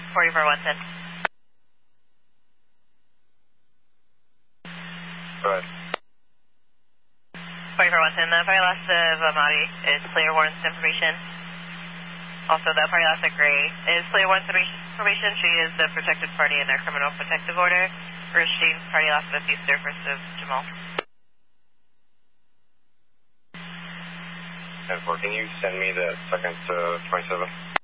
44110. Go ahead. 44110, the party loss of Amadi is player 1's information. Also, the party loss of Gray is player 1's information. She is the protected party in their criminal protective order. Rasheen, party loss of the surface of Jamal. 10-4, can you send me the second 27?